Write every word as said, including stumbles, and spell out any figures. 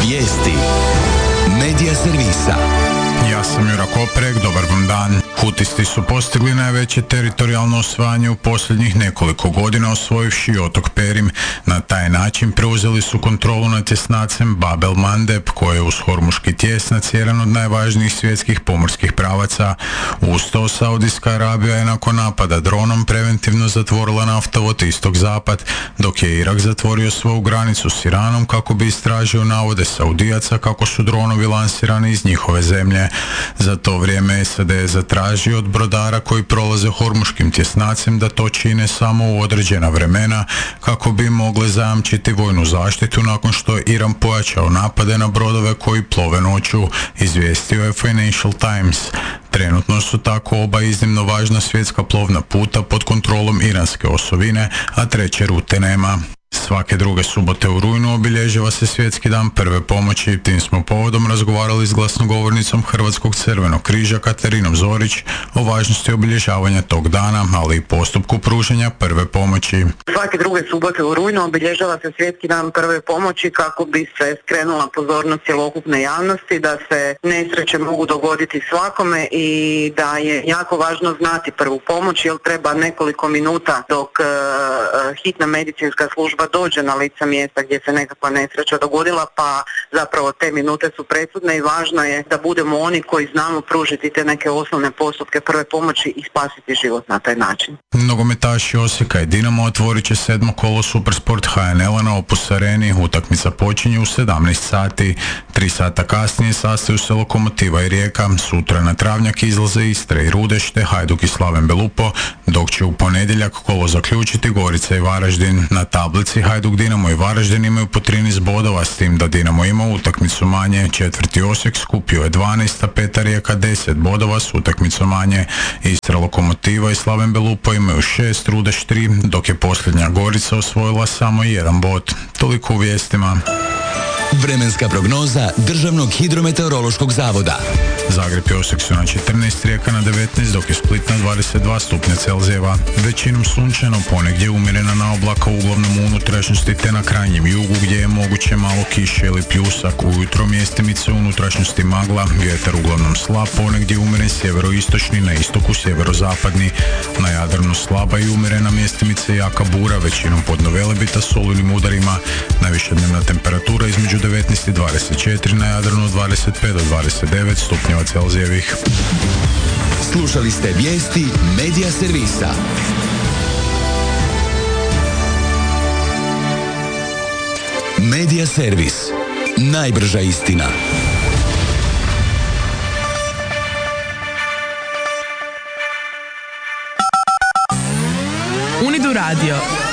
Vijesti Medija servisa. Ja sam Jura Koprek, dobar vam dan. Hutisti su postigli najveće teritorijalno osvajanje u posljednjih nekoliko godina osvojivši otok Perim. Na taj način preuzeli su kontrolu nad tjesnacem Bab el Mandeb, koji je uz Hormuški tjesnac jedan od najvažnijih svjetskih pomorskih pravaca. Uz to Saudijska Arabija je nakon napada dronom preventivno zatvorila naftovod istok-zapad, dok je Irak zatvorio svoju granicu s Iranom kako bi istražio navode Saudijaca kako su dronovi lansirani iz njihove zemlje. Za to vrijeme S A D je zatražio od brodara koji prolaze Hormuškim tjesnacem da to čine samo u određena vremena kako bi mogli zajamčiti vojnu zaštitu nakon što je Iran pojačao napade na brodove koji plove noću, izvijestio je Financial Times. Trenutno su tako oba iznimno važna svjetska plovna puta pod kontrolom iranske osovine, a treće rute nema. Svake druge subote u rujnu obilježava se Svjetski dan prve pomoći. Tim smo povodom razgovarali s glasnogovornicom Hrvatskog crvenog križa Katarinom Zorić o važnosti obilježavanja tog dana, ali i postupku pružanja prve pomoći. Svake druge subote u rujnu obilježava se Svjetski dan prve pomoći kako bi se skrenula pozornost cjelokupne javnosti da se nesreće mogu dogoditi svakome i da je jako važno znati prvu pomoć, jer treba nekoliko minuta dok uh, hitna medicinska služba dođe na lice mjesta gdje se nekakva nesreća dogodila, pa zapravo te minute su presudne i važno je da budemo oni koji znamo pružiti te neke osnovne postupke prve pomoći i spasiti život na taj način. Nogometaši Osijeka i Dinamo otvorit će sedmo kolo Supersport H N L-a na Opus Areni. Utakmica počinje u sedamnaest sati. Tri sata kasnije sastaju se Lokomotiva i Rijeka. Sutra na Travnjak izlaze Istra i Rudeš te Hajduk i Slaven Belupo, dok će u ponedjeljak kolo zaključiti Gorica i Varaždin. Na tablici Hajduk, Dinamo i Varaždin imaju po trinaest bodova, s tim da Dinamo ima utakmicu manje. Četvrti Osijek skupio je dvanaest, a peta Rijeka deset bodova s utakmicom manje. Istra, Lokomotiva i Slaven Belupo imaju šest, Rudeš tri, dok je posljednja Gorica osvojila samo jedan bod. Toliko u vijestima. Vremenska prognoza Državnog hidrometeorološkog zavoda. Zagreb i Osijek su na četrnaest, Rijeka na devetnaest, dok je Split na dvadeset dva stupnja Celzijeva. Većinom sunčano, ponegdje umjerena na oblaka, uglavnom u unutrašnjosti te na krajnjem jugu gdje je moguće malo kiše ili pljusak. Ujutro mjestimice u unutrašnjosti magla, vjetar uglavnom slab, ponegdje umjeren sjeveroistočni, na istoku sjeverozapadni. Na Jadranu slaba i umjerena mjestimice jaka bura, većinom pod Velebita s olujnim udarima. Najviša dnevna temperatura između devetnaest i dvadeset četiri, na Jadranu dvadeset pet do dvadeset devet stupnjeva Celzijevih. Slušali ste vijesti Medija servisa. Medija servis. Najbrža istina. Unidu radio.